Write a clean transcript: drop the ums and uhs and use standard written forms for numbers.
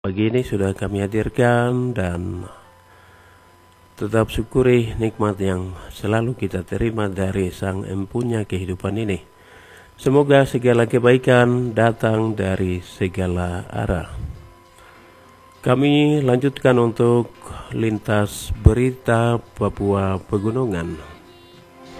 Pagi ini sudah kami hadirkan dan tetap syukuri nikmat yang selalu kita terima dari Sang Empunya kehidupan ini. Semoga segala kebaikan datang dari segala arah. Kami lanjutkan untuk lintas berita Papua Pegunungan.